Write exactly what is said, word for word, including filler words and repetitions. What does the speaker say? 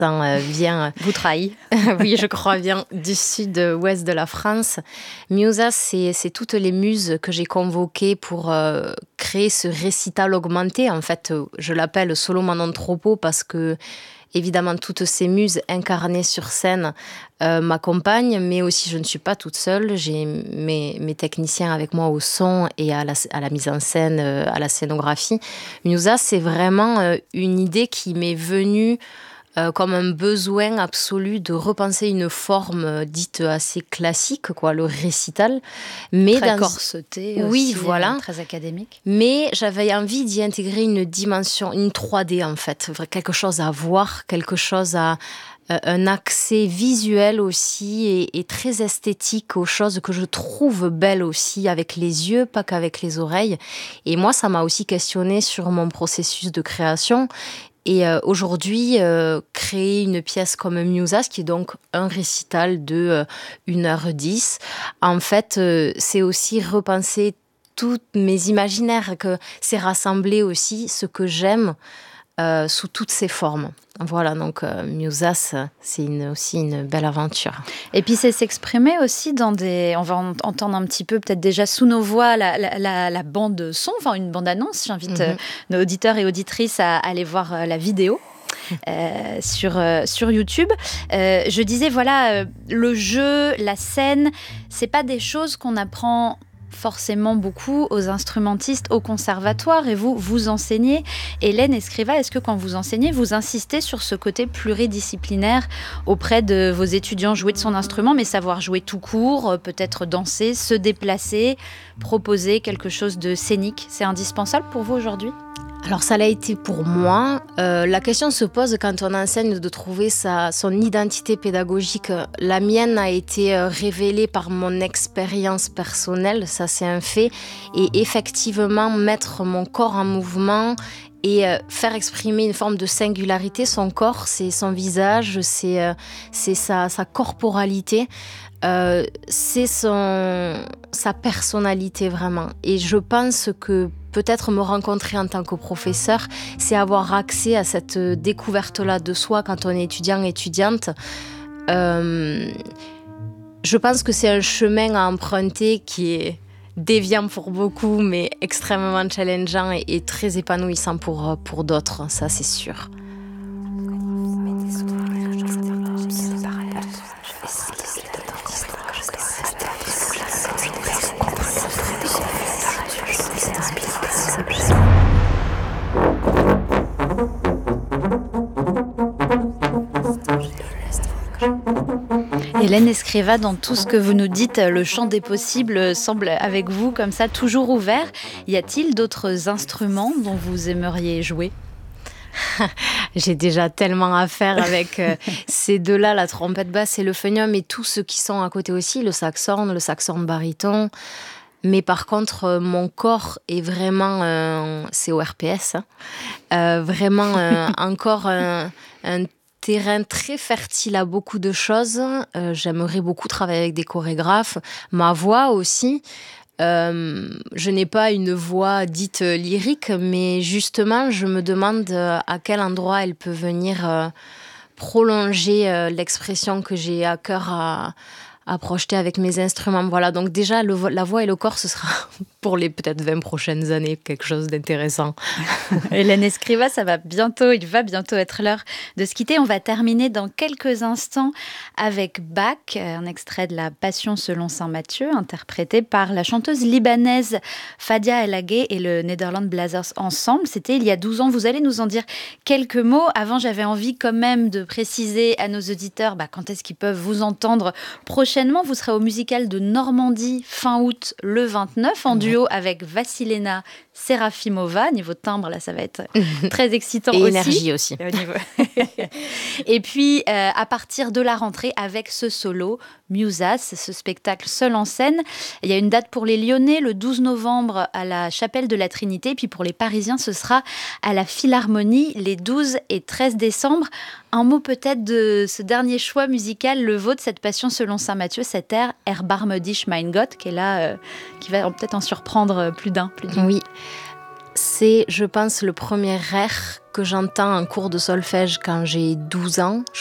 euh, vient... Vous trahit. Oui, je crois bien, du sud-ouest de la France. Musa, c'est, c'est toutes les muses que j'ai convoquées pour euh, créer ce récital augmenté. En fait, je l'appelle Solo Manon Troppo parce que évidemment, toutes ces muses incarnées sur scène euh, m'accompagnent, mais aussi je ne suis pas toute seule. J'ai mes, mes techniciens avec moi au son et à la, à la mise en scène, euh, à la scénographie. Musa, c'est vraiment euh, une idée qui m'est venue euh, comme un besoin absolu de repenser une forme euh, dite assez classique, quoi, le récital. Mais très dans... corseté, oui, aussi, voilà. euh, très académique. Mais j'avais envie d'y intégrer une dimension, une trois D en fait, quelque chose à voir, quelque chose à euh, un accès visuel aussi et, et très esthétique aux choses que je trouve belles aussi avec les yeux, pas qu'avec les oreilles. Et moi, ça m'a aussi questionnée sur mon processus de création. Et euh, aujourd'hui, euh, créer une pièce comme Musa, qui est donc un récital de euh, une heure dix, en fait, euh, c'est aussi repenser tous mes imaginaires, que c'est rassembler aussi ce que j'aime euh, sous toutes ses formes. Voilà, donc euh, Musa, c'est une, aussi une belle aventure. Et puis c'est s'exprimer aussi dans des... On va entendre un petit peu, peut-être déjà sous nos voix, la, la, la, la bande son, enfin une bande-annonce. J'invite mm-hmm. euh, nos auditeurs et auditrices à, à aller voir euh, la vidéo. Euh, sur, euh, sur YouTube. Euh, je disais, voilà, euh, le jeu, la scène, c'est pas des choses qu'on apprend forcément beaucoup aux instrumentistes au conservatoire, et vous, vous enseignez. Hélène Escriva, est-ce que quand vous enseignez, vous insistez sur ce côté pluridisciplinaire auprès de vos étudiants, jouer de son instrument, mais savoir jouer tout court, peut-être danser, se déplacer, proposer quelque chose de scénique? C'est indispensable pour vous aujourd'hui ? Alors ça l'a été pour moi. Euh, la question se pose quand on enseigne de trouver sa, son identité pédagogique. La mienne a été révélée par mon expérience personnelle, ça c'est un fait. Et effectivement, mettre mon corps en mouvement et euh, faire exprimer une forme de singularité, son corps, c'est son visage, c'est, euh, c'est sa, sa corporalité. Euh, c'est son, sa personnalité vraiment. Et je pense que peut-être me rencontrer en tant que professeur, c'est avoir accès à cette découverte-là de soi quand on est étudiant, étudiante. Euh, je pense que c'est un chemin à emprunter qui est déviant pour beaucoup, mais extrêmement challengeant et, et très épanouissant pour, pour d'autres, ça c'est sûr. Hélène Escriva, dans tout ce que vous nous dites, le champ des possibles semble avec vous comme ça toujours ouvert. Y a-t-il d'autres instruments dont vous aimeriez jouer ? J'ai déjà tellement à faire avec euh, ces deux-là, la trompette basse et le phonium, et tous ceux qui sont à côté aussi, le saxhorn, le saxhorn baryton. Mais par contre, euh, mon corps est vraiment, euh, c'est au R P S, hein, euh, vraiment euh, encore un, un terrain très fertile à beaucoup de choses. Euh, j'aimerais beaucoup travailler avec des chorégraphes. Ma voix aussi. Euh, je n'ai pas une voix dite lyrique, mais justement, je me demande à quel endroit elle peut venir euh, prolonger euh, l'expression que j'ai à cœur à, à projeter avec mes instruments. Voilà, donc déjà, le, la voix et le corps, ce sera pour les peut-être vingt prochaines années quelque chose d'intéressant. Hélène Escriva, ça va bientôt, il va bientôt être l'heure de se quitter. On va terminer dans quelques instants avec Bach, un extrait de la Passion selon saint Matthieu, interprété par la chanteuse libanaise Fadia El Aghe et le Netherlands Blazers Ensemble. C'était il y a douze ans. Vous allez nous en dire quelques mots. Avant, j'avais envie quand même de préciser à nos auditeurs bah, quand est-ce qu'ils peuvent vous entendre prochainement. Vous serez au musical de Normandie fin août le vingt-neuf en duo avec Vassilena Serafimova. Niveau timbre, là, ça va être très excitant. Et aussi. énergie aussi. Et, au niveau... Et puis, euh, à partir de la rentrée, avec ce solo, Musas, ce spectacle seul en scène. Il y a une date pour les Lyonnais, le douze novembre, à la Chapelle de la Trinité. Et puis, pour les Parisiens, ce sera à la Philharmonie, les douze et treize décembre. Un mot peut-être de ce dernier choix musical, le vôtre, cette Passion selon saint Matthieu, cet air Erbarme dich mein Gott, qui est là, euh, qui va peut-être en surprendre plus d'un. Plus d'un. Oui, c'est, je pense, le premier air que j'entends en cours de solfège quand j'ai douze ans.